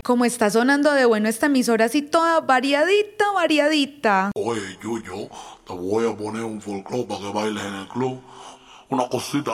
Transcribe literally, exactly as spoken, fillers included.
Como está sonando de bueno esta emisora así toda variadita, variadita. Oye, Yuyo, te voy a poner un folclore para que bailes en el club. Una cosita